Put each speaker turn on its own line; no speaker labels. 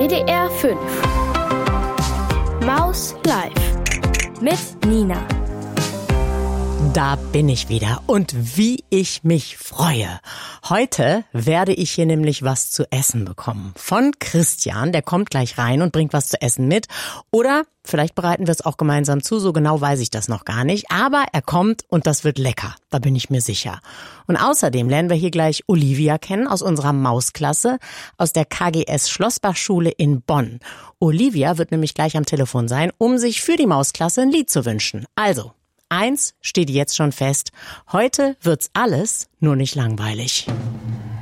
WDR 5 Maus Live mit Nina.
Da bin ich wieder und wie ich mich freue. Heute werde ich hier nämlich was zu essen bekommen. Von Christian, der kommt gleich rein und bringt was zu essen mit. Oder vielleicht bereiten wir es auch gemeinsam zu, so genau weiß ich das noch gar nicht. Aber er kommt und das wird lecker, da bin ich mir sicher. Und außerdem lernen wir hier gleich Olivia kennen aus unserer Mausklasse, aus der KGS Schlossbachschule in Bonn. Olivia wird nämlich gleich am Telefon sein, um sich für die Mausklasse ein Lied zu wünschen. Also, eins steht jetzt schon fest. Heute wird's alles nur nicht langweilig.